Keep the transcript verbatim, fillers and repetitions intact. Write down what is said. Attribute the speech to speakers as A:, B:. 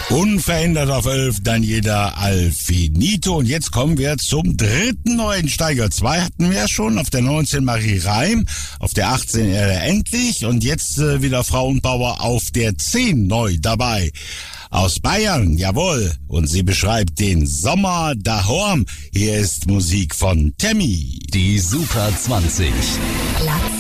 A: Unverändert auf elf, Daniela Alfinito. Und jetzt kommen wir zum dritten neuen Steiger. Zwei hatten wir schon. Auf der neunzehn Marie Reim, auf der achtzehn äh, Endlich und jetzt äh, wieder Frauenbauer auf der zehn neu dabei. Aus Bayern, jawohl. Und sie beschreibt den Sommer daheim. Hier ist Musik von Tammy.
B: Die Super zwanzig.
C: Platz